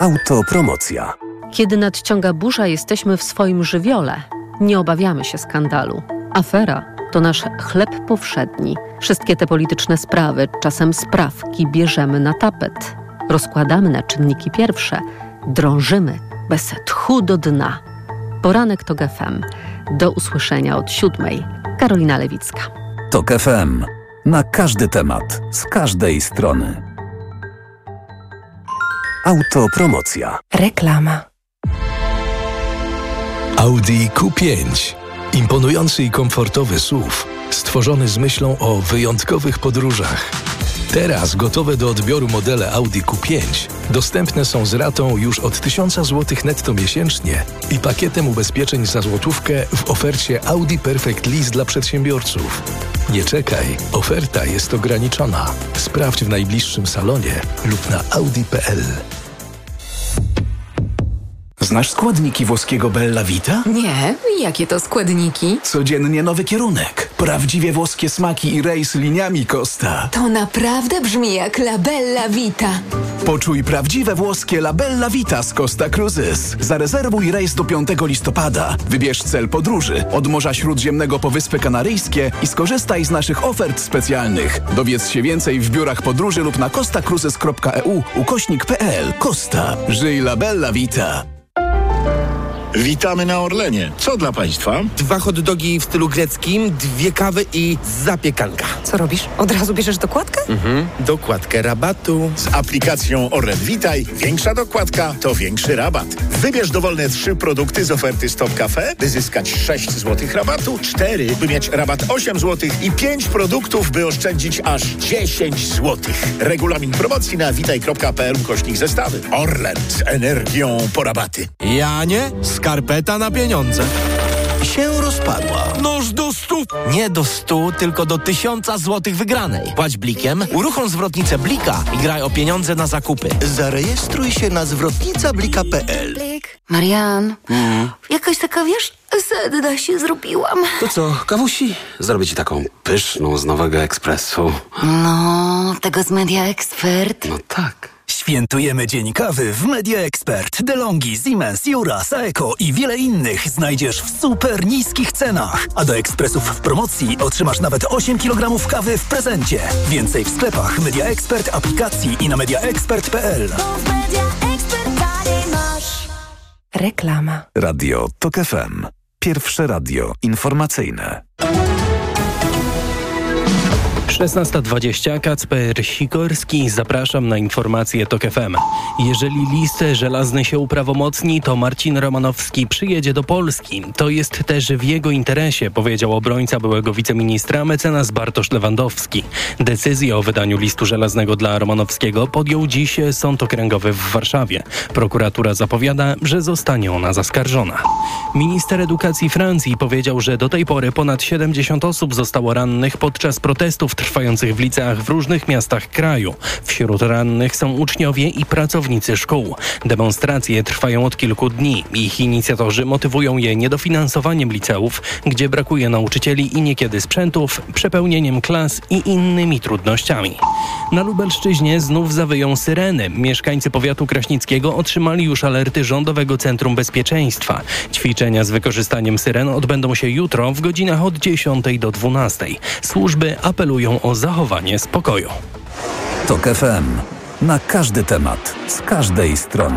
Autopromocja. Kiedy nadciąga burza, jesteśmy w swoim żywiole. Nie obawiamy się skandalu. Afera to nasz chleb powszedni. Wszystkie te polityczne sprawy, czasem sprawki, bierzemy na tapet. Rozkładamy na czynniki pierwsze. Drążymy bez tchu do dna. Poranek TOK FM. Do usłyszenia od 7:00. Karolina Lewicka. TOK FM. Na każdy temat, z każdej strony. Autopromocja. Reklama. Audi Q5. Imponujący i komfortowy SUV, stworzony z myślą o wyjątkowych podróżach. Teraz gotowe do odbioru modele Audi Q5 dostępne są z ratą już od 1000 zł netto miesięcznie i pakietem ubezpieczeń za złotówkę w ofercie Audi Perfect Lease dla przedsiębiorców. Nie czekaj, oferta jest ograniczona. Sprawdź w najbliższym salonie lub na audi.pl. Znasz składniki włoskiego Bella Vita? Nie, jakie to składniki? Codziennie nowy kierunek. Prawdziwie włoskie smaki i rejs liniami Costa. To naprawdę brzmi jak La Bella Vita. Poczuj prawdziwe włoskie La Bella Vita z Costa Cruises. Zarezerwuj rejs do 5 listopada. Wybierz cel podróży od Morza Śródziemnego po Wyspy Kanaryjskie i skorzystaj z naszych ofert specjalnych. Dowiedz się więcej w biurach podróży lub na costacruises.eu/pl. Costa. Żyj La Bella Vita. Witamy na Orlenie. Co dla Państwa? 2 hot dogi w stylu greckim, 2 kawy i zapiekanka. Co robisz? Od razu bierzesz dokładkę? Dokładkę rabatu. Z aplikacją Orlen Witaj większa dokładka to większy rabat. Wybierz dowolne 3 produkty z oferty Stop Cafe, by zyskać 6 zł rabatu, 4, by mieć rabat 8 zł i 5 produktów, by oszczędzić aż 10 zł. Regulamin promocji na witaj.pl/zestawy. Orlen z energią po rabaty. Ja nie? Skarpeta na pieniądze. Się rozpadła. Noż do 100. Nie do 100, tylko do 1000 złotych wygranej. Płać blikiem, uruchom zwrotnicę Blika i graj o pieniądze na zakupy. Zarejestruj się na zwrotnicablika.pl. Marian, jakaś taka, wiesz, sedna się zrobiłam. To co, kawusi? Zrobię ci taką pyszną z Nowego Ekspresu. No, tego z Media Expert. No tak. Świętujemy Dzień Kawy w Media Expert. DeLonghi, Siemens, Jura, Saeco i wiele innych znajdziesz w super niskich cenach. A do ekspresów w promocji otrzymasz nawet 8 kg kawy w prezencie. Więcej w sklepach Media Expert, aplikacji i na mediaexpert.pl. Reklama. Radio TOK FM. Pierwsze radio informacyjne. 16:20, Kacper Sikorski, zapraszam na informacje TOK FM. Jeżeli list żelazny się uprawomocni, to Marcin Romanowski przyjedzie do Polski. To jest też w jego interesie, powiedział obrońca byłego wiceministra mecenas Bartosz Lewandowski. Decyzję o wydaniu listu żelaznego dla Romanowskiego podjął dziś Sąd Okręgowy w Warszawie. Prokuratura zapowiada, że zostanie ona zaskarżona. Minister edukacji Francji powiedział, że do tej pory ponad 70 osób zostało rannych podczas protestów trwających w liceach w różnych miastach kraju. Wśród rannych są uczniowie i pracownicy szkół. Demonstracje trwają od kilku dni. Ich inicjatorzy motywują je niedofinansowaniem liceów, gdzie brakuje nauczycieli i niekiedy sprzętów, przepełnieniem klas i innymi trudnościami. Na Lubelszczyźnie znów zawyją syreny. Mieszkańcy powiatu kraśnickiego otrzymali już alerty Rządowego Centrum Bezpieczeństwa. Ćwiczenia z wykorzystaniem syren odbędą się jutro w godzinach od 10 do 12. Służby apelują o zachowanie spokoju. TOK FM. Na każdy temat, z każdej strony.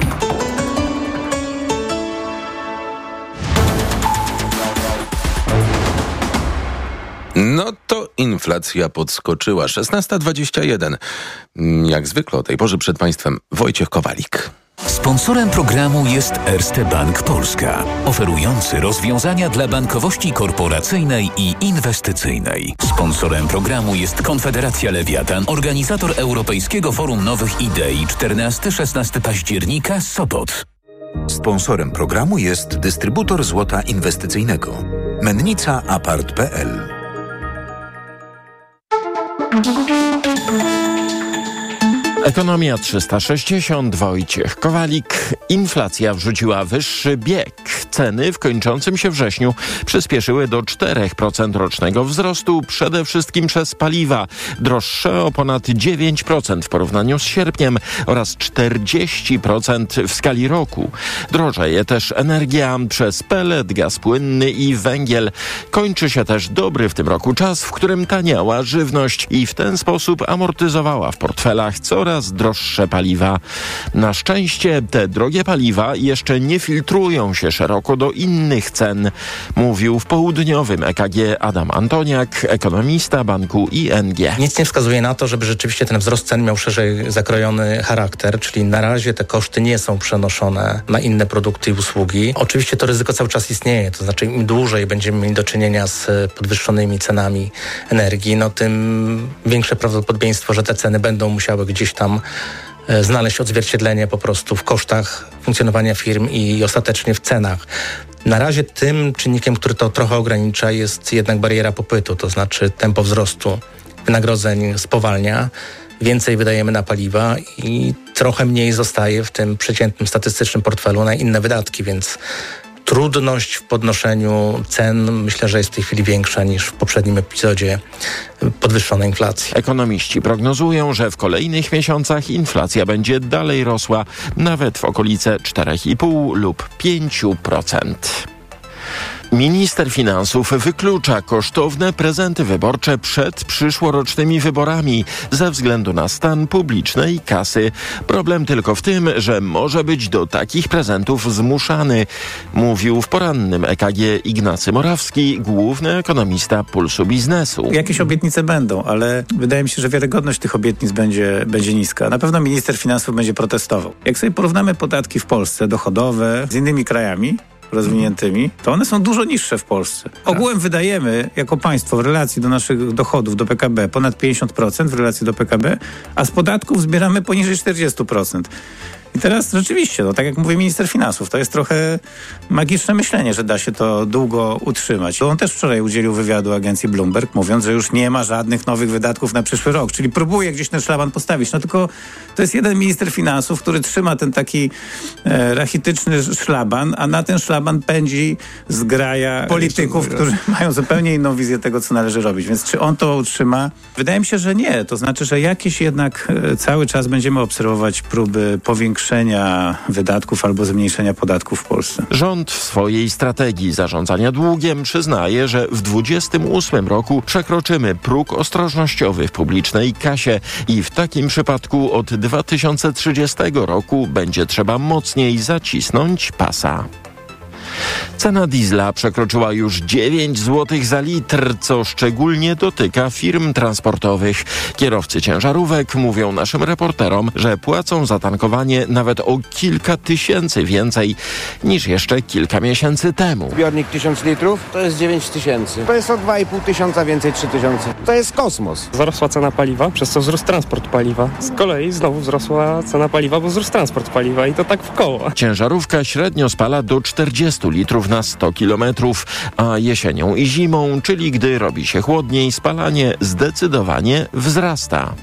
No to inflacja podskoczyła. 16:21. Jak zwykle o tej porze przed Państwem Wojciech Kowalik. Sponsorem programu jest Erste Bank Polska, oferujący rozwiązania dla bankowości korporacyjnej i inwestycyjnej. Sponsorem programu jest Konfederacja Lewiatan, organizator Europejskiego Forum Nowych Idei 14-16 października, Sopot. Sponsorem programu jest dystrybutor złota inwestycyjnego. Mennica Apart.pl. Ekonomia 360, Wojciech Kowalik. Inflacja wrzuciła wyższy bieg. Ceny w kończącym się wrześniu przyspieszyły do 4% rocznego wzrostu, przede wszystkim przez paliwa. Droższe o ponad 9% w porównaniu z sierpniem oraz 40% w skali roku. Drożeje też energia przez pelet, gaz płynny i węgiel. Kończy się też dobry w tym roku czas, w którym taniała żywność i w ten sposób amortyzowała w portfelach coraz droższe paliwa. Na szczęście te drogie paliwa jeszcze nie filtrują się szeroko do innych cen, mówił w południowym EKG Adam Antoniak, ekonomista banku ING. Nic nie wskazuje na to, żeby rzeczywiście ten wzrost cen miał szerzej zakrojony charakter, czyli na razie te koszty nie są przenoszone na inne produkty i usługi. Oczywiście to ryzyko cały czas istnieje, to znaczy im dłużej będziemy mieli do czynienia z podwyższonymi cenami energii, tym większe prawdopodobieństwo, że te ceny będą musiały gdzieś tam znaleźć odzwierciedlenie po prostu w kosztach funkcjonowania firm i ostatecznie w cenach. Na razie tym czynnikiem, który to trochę ogranicza, jest jednak bariera popytu, to znaczy tempo wzrostu wynagrodzeń spowalnia, więcej wydajemy na paliwa i trochę mniej zostaje w tym przeciętnym statystycznym portfelu na inne wydatki, więc trudność w podnoszeniu cen myślę, że jest w tej chwili większa niż w poprzednim epizodzie podwyższonej inflacji. Ekonomiści prognozują, że w kolejnych miesiącach inflacja będzie dalej rosła, nawet w okolice 4,5 lub 5%. Minister finansów wyklucza kosztowne prezenty wyborcze przed przyszłorocznymi wyborami ze względu na stan publicznej kasy. Problem tylko w tym, że może być do takich prezentów zmuszany, mówił w porannym EKG Ignacy Morawski, główny ekonomista Pulsu Biznesu. Jakieś obietnice będą, ale wydaje mi się, że wiarygodność tych obietnic będzie niska. Na pewno minister finansów będzie protestował. Jak sobie porównamy podatki w Polsce dochodowe z innymi krajami rozwiniętymi, to one są dużo niższe w Polsce. Ogółem wydajemy jako państwo w relacji do naszych dochodów, do PKB ponad 50% w relacji do PKB, a z podatków zbieramy poniżej 40%. I teraz rzeczywiście, tak jak mówi minister finansów, to jest trochę magiczne myślenie, że da się to długo utrzymać. On też wczoraj udzielił wywiadu agencji Bloomberg, mówiąc, że już nie ma żadnych nowych wydatków na przyszły rok, czyli próbuje gdzieś ten szlaban postawić. Tylko to jest jeden minister finansów, który trzyma ten taki rachityczny szlaban, a na ten szlaban pędzi zgraja polityków, którzy mają zupełnie inną wizję tego, co należy robić. Więc czy on to utrzyma? Wydaje mi się, że nie. To znaczy, że jakieś jednak cały czas będziemy obserwować próby powiększenia wydatków albo zmniejszenia podatków w Polsce. Rząd w swojej strategii zarządzania długiem przyznaje, że w 2028 roku przekroczymy próg ostrożnościowy w publicznej kasie i w takim przypadku od 2030 roku będzie trzeba mocniej zacisnąć pasa. Cena diesla przekroczyła już 9 zł za litr, co szczególnie dotyka firm transportowych. Kierowcy ciężarówek mówią naszym reporterom, że płacą za tankowanie nawet o kilka tysięcy więcej niż jeszcze kilka miesięcy temu. Zbiornik 1000 litrów to jest 9000. To jest o 2500 więcej 3000. To jest kosmos. Wzrosła cena paliwa, przez co wzrósł transport paliwa. Z kolei znowu wzrosła cena paliwa, bo wzrósł transport paliwa i to tak w koło. Ciężarówka średnio spala do 40 litrów na 100 kilometrów, a jesienią i zimą, czyli gdy robi się chłodniej, spalanie zdecydowanie wzrasta.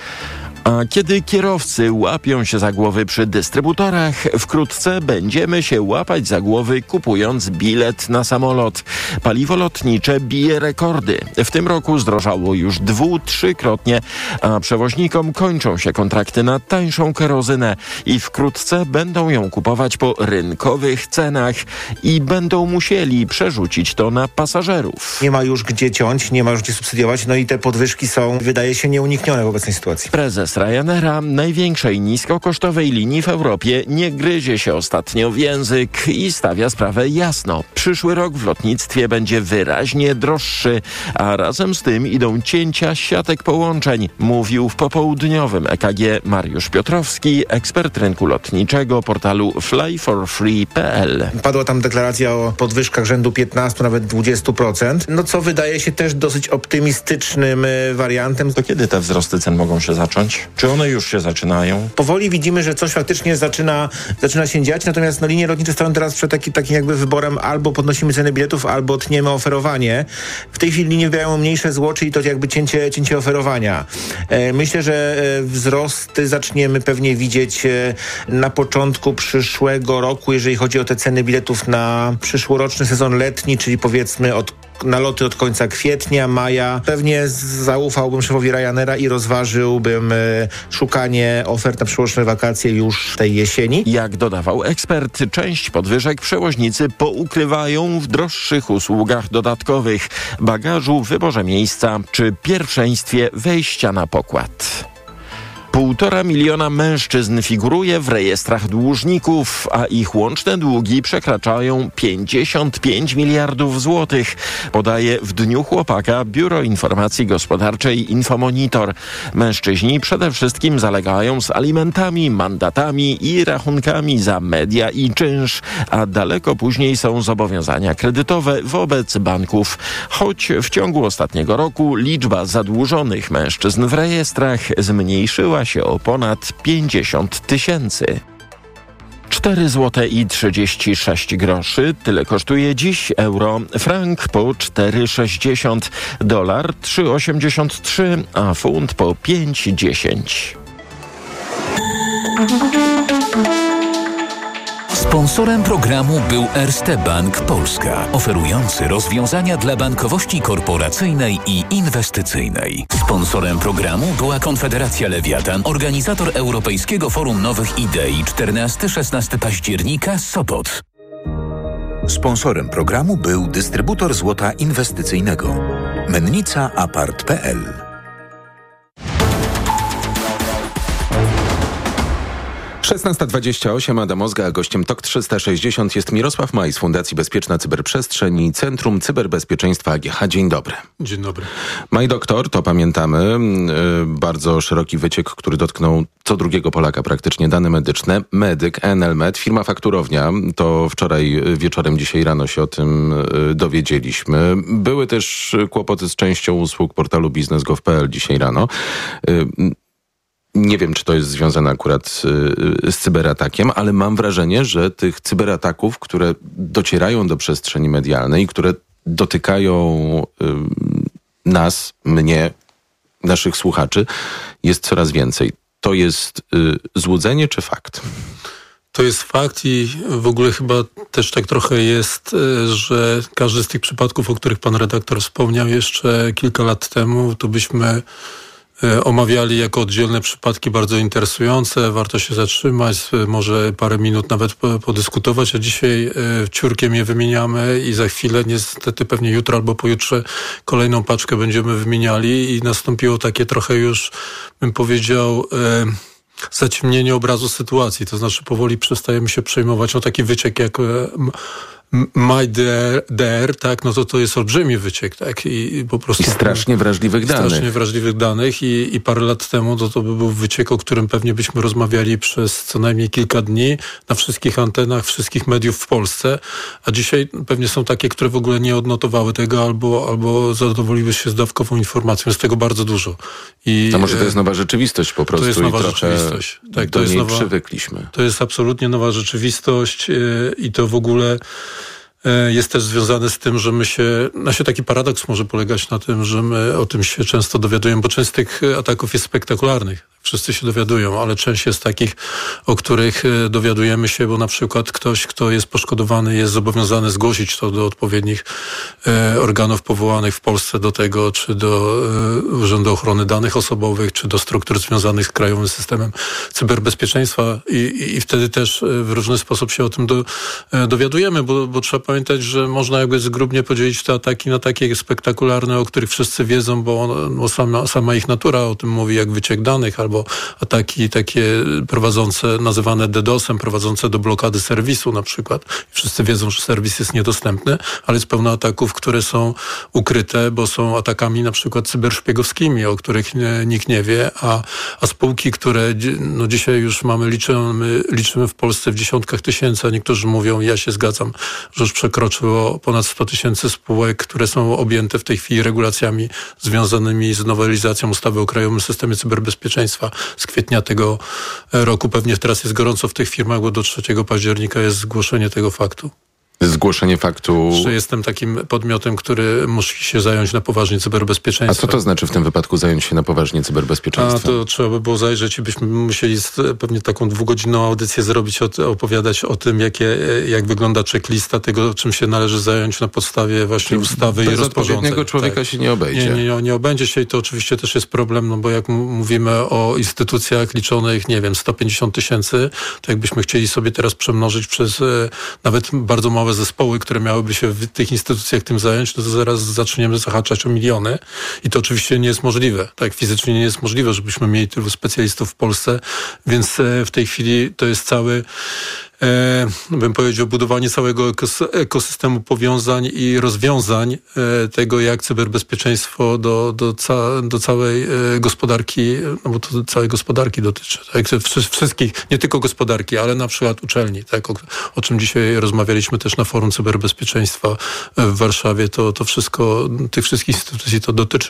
A kiedy kierowcy łapią się za głowy przy dystrybutorach, wkrótce będziemy się łapać za głowy kupując bilet na samolot. Paliwo lotnicze bije rekordy. W tym roku zdrożało już 2-3-krotnie, a przewoźnikom kończą się kontrakty na tańszą kerozynę i wkrótce będą ją kupować po rynkowych cenach i będą musieli przerzucić to na pasażerów. Nie ma już gdzie ciąć, nie ma już gdzie subsydiować, i te podwyżki są, wydaje się, nieuniknione w obecnej sytuacji. Prezes Ryanaira, największej niskokosztowej linii w Europie, nie gryzie się ostatnio w język i stawia sprawę jasno. Przyszły rok w lotnictwie będzie wyraźnie droższy, a razem z tym idą cięcia siatek połączeń, mówił w popołudniowym EKG Mariusz Piotrowski, ekspert rynku lotniczego portalu flyforfree.pl. Padła tam deklaracja o podwyżkach rzędu 15, nawet 20%, co wydaje się też dosyć optymistycznym wariantem. To kiedy te wzrosty cen mogą się zacząć? Czy one już się zaczynają? Powoli widzimy, że coś faktycznie zaczyna się dziać, natomiast linie lotnicze stoją teraz przed takim jakby wyborem: albo podnosimy ceny biletów, albo tniemy oferowanie. W tej chwili linie wybierają mniejsze zło, czyli to jakby cięcie oferowania. Myślę, że wzrosty zaczniemy pewnie widzieć na początku przyszłego roku, jeżeli chodzi o te ceny biletów na przyszłoroczny sezon letni, czyli powiedzmy na loty od końca kwietnia, maja. Pewnie zaufałbym szefowi Ryanaira i rozważyłbym szukanie ofert na przyszłoroczne wakacje już tej jesieni. Jak dodawał ekspert, część podwyżek przewoźnicy poukrywają w droższych usługach dodatkowych, bagażu, wyborze miejsca czy pierwszeństwie wejścia na pokład. 1,5 miliona mężczyzn figuruje w rejestrach dłużników, a ich łączne długi przekraczają 55 miliardów złotych, podaje w Dniu Chłopaka Biuro Informacji Gospodarczej Infomonitor. Mężczyźni przede wszystkim zalegają z alimentami, mandatami i rachunkami za media i czynsz, a daleko później są zobowiązania kredytowe wobec banków. Choć w ciągu ostatniego roku liczba zadłużonych mężczyzn w rejestrach zmniejszyła się o ponad 50 000. 4,36 zł. Tyle kosztuje dziś euro. Frank po 4,60, dolar 3,83, a funt po 5,10. Sponsorem programu był Erste Bank Polska, oferujący rozwiązania dla bankowości korporacyjnej i inwestycyjnej. Sponsorem programu była Konfederacja Lewiatan, organizator Europejskiego Forum Nowych Idei 14-16 października, Sopot. Sponsorem programu był dystrybutor złota inwestycyjnego Mennica Apart.pl. Szesnasta 28, Adam Ozga, a gościem TOK 360 jest Mirosław Maj z Fundacji Bezpieczna Cyberprzestrzeń i Centrum Cyberbezpieczeństwa AGH. Dzień dobry. Dzień dobry. Maj Doktor, to pamiętamy, bardzo szeroki wyciek, który dotknął co drugiego Polaka praktycznie, dane medyczne. Medyk, NLMed, firma fakturownia, to wczoraj wieczorem, dzisiaj rano się o tym dowiedzieliśmy. Były też kłopoty z częścią usług portalu biznes.gov.pl dzisiaj rano. Nie wiem, czy to jest związane akurat z cyberatakiem, ale mam wrażenie, że tych cyberataków, które docierają do przestrzeni medialnej, które dotykają nas, mnie, naszych słuchaczy, jest coraz więcej. To jest złudzenie czy fakt? To jest fakt i w ogóle chyba też tak trochę jest, że każdy z tych przypadków, o których pan redaktor wspomniał jeszcze kilka lat temu, to byśmy omawiali jako oddzielne przypadki bardzo interesujące. Warto się zatrzymać, może parę minut nawet podyskutować, a dzisiaj ciurkiem je wymieniamy i za chwilę, niestety pewnie jutro albo pojutrze, kolejną paczkę będziemy wymieniali i nastąpiło takie trochę już, bym powiedział, zaciemnienie obrazu sytuacji. To znaczy powoli przestajemy się przejmować o taki wyciek jak MyDR, tak, no to jest olbrzymi wyciek, tak, i po prostu... I strasznie wrażliwych danych. Strasznie wrażliwych danych i parę lat temu to by był wyciek, o którym pewnie byśmy rozmawiali przez co najmniej kilka dni na wszystkich antenach, wszystkich mediów w Polsce, a dzisiaj pewnie są takie, które w ogóle nie odnotowały tego albo zadowoliły się z dawkową informacją. Jest tego bardzo dużo. A może to jest nowa rzeczywistość po prostu? To jest nowa rzeczywistość. Tak, do niej przywykliśmy. To jest absolutnie nowa rzeczywistość i to w ogóle jest też związane z tym, że taki paradoks może polegać na tym, że my o tym się często dowiadujemy, bo część z tych ataków jest spektakularnych. Wszyscy się dowiadują, ale część jest takich, o których dowiadujemy się, bo na przykład ktoś, kto jest poszkodowany, jest zobowiązany zgłosić to do odpowiednich organów powołanych w Polsce do tego, czy do Urzędu Ochrony Danych Osobowych, czy do struktur związanych z Krajowym Systemem Cyberbezpieczeństwa i wtedy też w różny sposób się o tym dowiadujemy, bo trzeba pamiętać, że można jakby zgrubnie podzielić te ataki na takie spektakularne, o których wszyscy wiedzą, bo sama ich natura o tym mówi, jak wyciek danych, albo ataki takie prowadzące, nazywane DDoS-em, prowadzące do blokady serwisu na przykład. Wszyscy wiedzą, że serwis jest niedostępny, ale jest pełno ataków, które są ukryte, bo są atakami na przykład cyberszpiegowskimi, o których nikt nie wie, a spółki, które dzisiaj już liczymy w Polsce w dziesiątkach tysięcy, a niektórzy mówią, ja się zgadzam, że już przekroczyło ponad 100 000 spółek, które są objęte w tej chwili regulacjami związanymi z nowelizacją ustawy o Krajowym Systemie Cyberbezpieczeństwa. Bezpieczeństwa z kwietnia tego roku. Pewnie teraz jest gorąco w tych firmach, bo do 3 października jest zgłoszenie tego faktu. Zgłoszenie faktu... Że jestem takim podmiotem, który musi się zająć na poważnie cyberbezpieczeństwem. A co to znaczy w tym wypadku zająć się na poważnie cyberbezpieczeństwem? A to trzeba by było zajrzeć i byśmy musieli pewnie taką 2-godzinną audycję zrobić, opowiadać o tym, jak wygląda checklista tego, czym się należy zająć na podstawie właśnie ustawy i rozporządzeń. Bez odpowiedniego człowieka się nie obejdzie. Nie obędzie się i to oczywiście też jest problem, no bo jak mówimy o instytucjach liczonych, 150 000, to jakbyśmy chcieli sobie teraz przemnożyć przez nawet bardzo małe zespoły, które miałyby się w tych instytucjach tym zająć, no to zaraz zaczniemy zahaczać o miliony i to oczywiście nie jest możliwe. Tak, fizycznie nie jest możliwe, żebyśmy mieli tylu specjalistów w Polsce, więc w tej chwili to jest cały bym powiedział, budowanie całego ekosystemu powiązań i rozwiązań tego, jak cyberbezpieczeństwo do całej gospodarki, no bo to całej gospodarki dotyczy, tak? Wszystkich, nie tylko gospodarki, ale na przykład uczelni, tak? O czym dzisiaj rozmawialiśmy też na Forum Cyberbezpieczeństwa w Warszawie, to wszystko, tych wszystkich instytucji to dotyczy.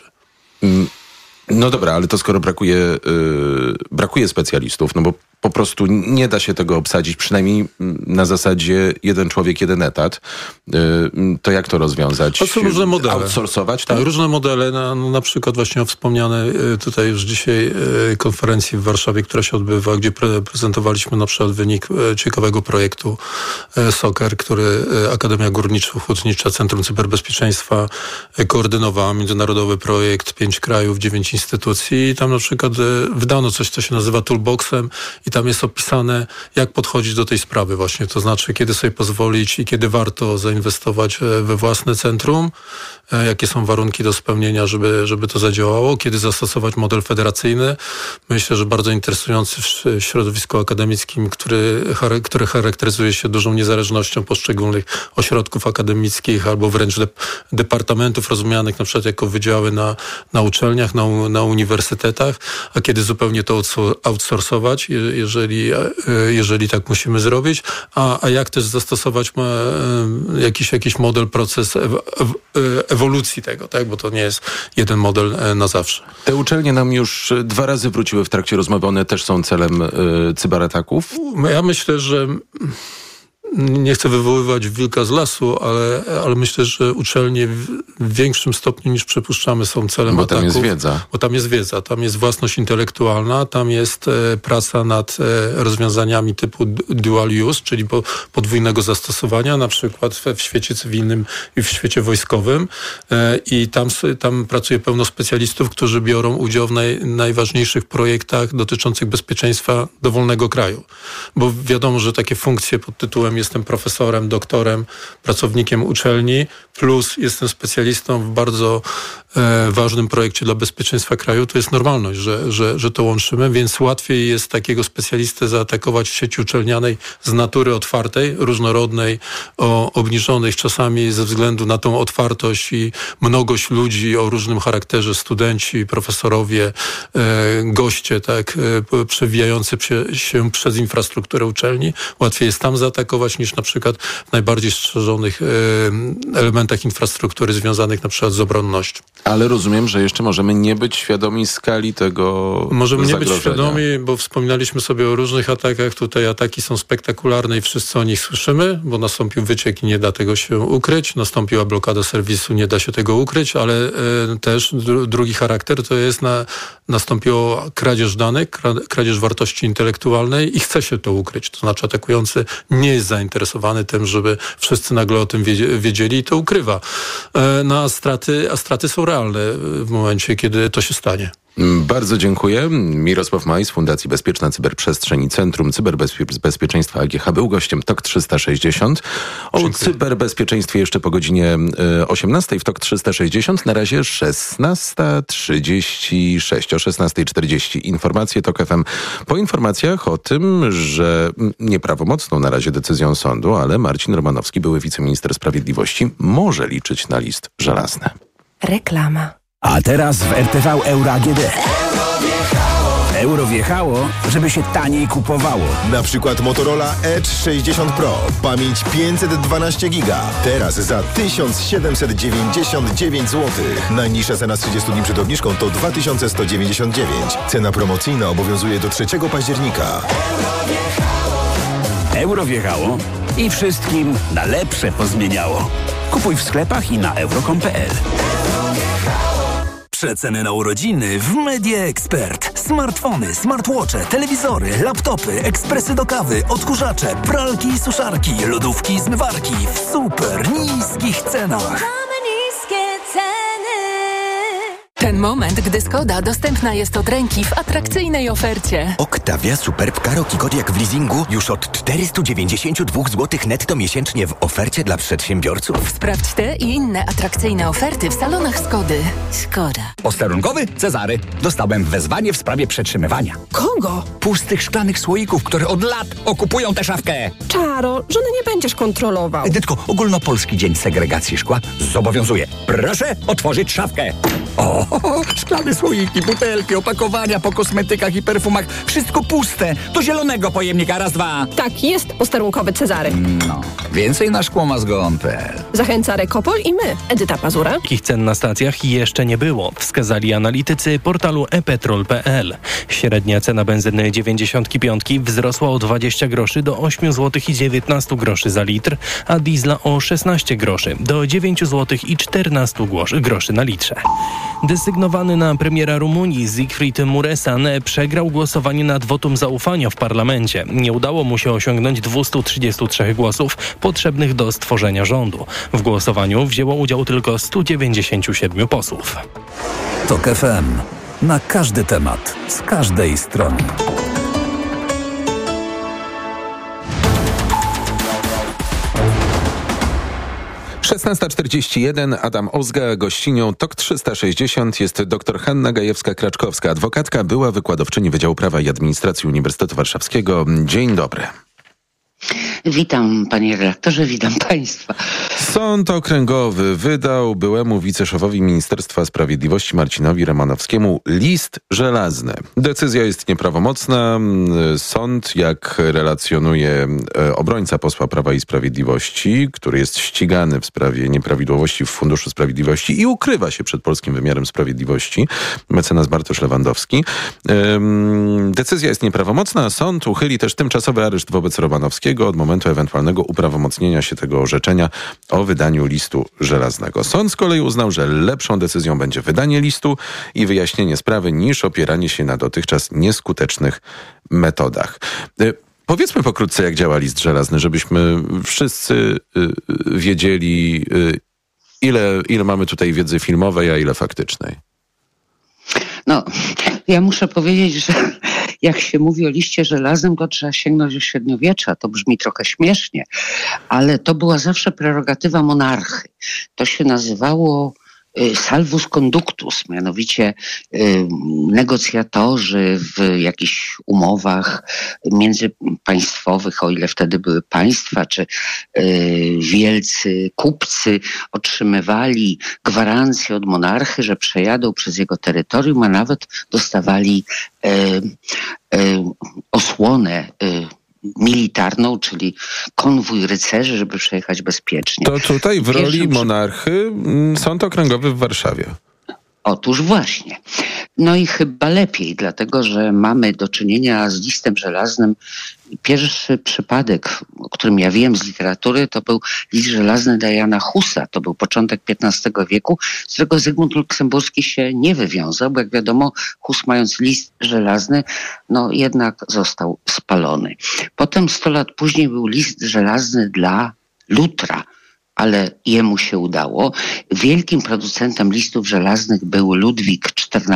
No dobra, ale to skoro brakuje specjalistów, no bo po prostu nie da się tego obsadzić, przynajmniej na zasadzie jeden człowiek, jeden etat, to jak to rozwiązać? To są różne modele. Outsourcować? Tak, różne modele, na przykład właśnie o wspomnianej tutaj już dzisiaj konferencji w Warszawie, która się odbywa, gdzie prezentowaliśmy na przykład wynik ciekawego projektu SOCER, który Akademia Górniczo-Hutnicza Centrum Cyberbezpieczeństwa koordynowała, międzynarodowy projekt, 5 krajów, 9 instytucji i tam na przykład wydano coś, co się nazywa toolboxem i tam jest opisane, jak podchodzić do tej sprawy właśnie, to znaczy kiedy sobie pozwolić i kiedy warto zainwestować we własne centrum, jakie są warunki do spełnienia, żeby to zadziałało, kiedy zastosować model federacyjny. Myślę, że bardzo interesujący w środowisku akademickim, który charakteryzuje się dużą niezależnością poszczególnych ośrodków akademickich albo wręcz departamentów rozumianych na przykład jako wydziały na uczelniach, na uniwersytetach, a kiedy zupełnie to outsourcować, jeżeli tak musimy zrobić, a jak też zastosować jakiś model, proces ewolucji tego, tak? Bo to nie jest jeden model na zawsze. Te uczelnie nam już 2 razy wróciły w trakcie rozmowy, one też są celem cyberataków? Ja myślę, że nie chcę wywoływać wilka z lasu, ale myślę, że uczelnie w większym stopniu niż przypuszczamy są celem ataków. Bo tam jest wiedza. Bo tam jest wiedza, tam jest własność intelektualna, tam jest praca nad rozwiązaniami typu dual use, czyli podwójnego zastosowania, na przykład w świecie cywilnym i w świecie wojskowym. I tam pracuje pełno specjalistów, którzy biorą udział w najważniejszych projektach dotyczących bezpieczeństwa dowolnego kraju. Bo wiadomo, że takie funkcje pod tytułem jestem profesorem, doktorem, pracownikiem uczelni, plus jestem specjalistą w bardzo ważnym projekcie dla bezpieczeństwa kraju, to jest normalność, że to łączymy, więc łatwiej jest takiego specjalistę zaatakować w sieci uczelnianej z natury otwartej, różnorodnej, o obniżonych czasami ze względu na tą otwartość i mnogość ludzi o różnym charakterze, studenci, profesorowie, goście, tak, przewijający się przez infrastrukturę uczelni. Łatwiej jest tam zaatakować niż na przykład w najbardziej strzeżonych elementach infrastruktury związanych na przykład z obronnością. Ale rozumiem, że jeszcze możemy nie być świadomi skali tego Możemy zagrożenia. Nie być świadomi, bo wspominaliśmy sobie o różnych atakach. Tutaj ataki są spektakularne i wszyscy o nich słyszymy, bo nastąpił wyciek i nie da tego się ukryć. Nastąpiła blokada serwisu, nie da się tego ukryć, ale też drugi charakter to jest nastąpiło kradzież danych, kradzież wartości intelektualnej i chce się to ukryć. To znaczy atakujący nie jest zainteresowany tym, żeby wszyscy nagle o tym wiedzieli i to ukrywa. A straty są realne w momencie, kiedy to się stanie. Bardzo dziękuję. Mirosław Maj z Fundacji Bezpieczna Cyberprzestrzeń i Centrum Cyberbezpieczeństwa AGH był gościem TOK 360. O cyberbezpieczeństwie jeszcze po godzinie 18 w TOK 360. Na razie 16:36. O 16:40 informacje TOK FM. Po informacjach o tym, że nieprawomocną na razie decyzją sądu, ale Marcin Romanowski, były wiceminister sprawiedliwości, może liczyć na list żelazny. Reklama. A teraz w RTV Euro AGD. Euro wjechało, żeby się taniej kupowało. Na przykład Motorola Edge 60 Pro. Pamięć 512 giga. Teraz za 1799 zł. Najniższa cena z 30 dni przed obniżką to 2199. Cena promocyjna obowiązuje do 3 października. Euro wjechało i wszystkim na lepsze pozmieniało. Kupuj w sklepach i na euro.com.pl. Przeceny na urodziny w Media Expert. Smartfony, smartwatche, telewizory, laptopy, ekspresy do kawy, odkurzacze, pralki i suszarki, lodówki i zmywarki w super niskich cenach. Ten moment, gdy Skoda dostępna jest od ręki w atrakcyjnej ofercie. Octavia Superb Karoki Kodiaq w leasingu już od 492 zł netto miesięcznie w ofercie dla przedsiębiorców. Sprawdź te i inne atrakcyjne oferty w salonach Skody. Skoda. Posterunkowy Cezary. Dostałem wezwanie w sprawie przetrzymywania. Kogo? Pustych szklanych słoików, które od lat okupują tę szafkę. Czaro, żony nie będziesz kontrolował. Edytko, Ogólnopolski Dzień Segregacji Szkła zobowiązuje. Proszę otworzyć szafkę. O, szklane słoiki, butelki, opakowania po kosmetykach i perfumach. Wszystko puste. Do zielonego pojemnika. Raz, dwa. Tak, jest posterunkowy Cezary. No, więcej na szkłomazgon.pl. Zachęca Rekopol i my, Edyta Pazura. Takich cen na stacjach jeszcze nie było, wskazali analitycy portalu epetrol.pl. Średnia cena benzyny 95 wzrosła o 20 groszy do 8 zł i 19 groszy za litr, a diesla o 16 groszy do 9 zł i 14 groszy na litrze. Desygnowany na premiera Rumunii Siegfried Muresan przegrał głosowanie nad wotum zaufania w parlamencie. Nie udało mu się osiągnąć 233 głosów potrzebnych do stworzenia rządu. W głosowaniu wzięło udział tylko 197 posłów. TOK FM. Na każdy temat, z każdej strony. Szesnasta 41, Adam Ozga, gościnią TOK 360 jest dr Hanna Gajewska-Kraczkowska, adwokatka, była wykładowczyni Wydziału Prawa i Administracji Uniwersytetu Warszawskiego. Dzień dobry. Witam panie redaktorze, witam państwa. Sąd Okręgowy wydał byłemu wiceszefowi Ministerstwa Sprawiedliwości Marcinowi Romanowskiemu list żelazny. Decyzja jest nieprawomocna. Sąd, jak relacjonuje obrońca posła Prawa i Sprawiedliwości, który jest ścigany w sprawie nieprawidłowości w Funduszu Sprawiedliwości i ukrywa się przed polskim wymiarem sprawiedliwości, mecenas Bartosz Lewandowski. Decyzja jest nieprawomocna. Sąd uchyli też tymczasowy areszt wobec Romanowskiego od momentu ewentualnego uprawomocnienia się tego orzeczenia o wydaniu listu żelaznego. Sąd z kolei uznał, że lepszą decyzją będzie wydanie listu i wyjaśnienie sprawy niż opieranie się na dotychczas nieskutecznych metodach. Powiedzmy pokrótce, jak działa list żelazny, żebyśmy wszyscy wiedzieli, ile mamy tutaj wiedzy filmowej, a ile faktycznej. No, ja muszę powiedzieć, że jak się mówi o liście żelaznym, to trzeba sięgnąć do średniowiecza. To brzmi trochę śmiesznie, ale to była zawsze prerogatywa monarchy. To się nazywało salvus conductus, mianowicie negocjatorzy w jakichś umowach międzypaństwowych, o ile wtedy były państwa, czy wielcy kupcy otrzymywali gwarancję od monarchy, że przejadą przez jego terytorium, a nawet dostawali osłonę militarną, czyli konwój rycerzy, żeby przejechać bezpiecznie. To tutaj w roli monarchy Sąd Okręgowy w Warszawie. Otóż właśnie. No i chyba lepiej, dlatego że mamy do czynienia z listem żelaznym. Pierwszy przypadek, o którym ja wiem z literatury, to był list żelazny Jana Husa. To był początek XV wieku, z którego Zygmunt Luksemburski się nie wywiązał, bo jak wiadomo, Hus, mając list żelazny, no jednak został spalony. Potem 100 lat później był list żelazny dla Lutra, ale jemu się udało. Wielkim producentem listów żelaznych był Ludwik XIV,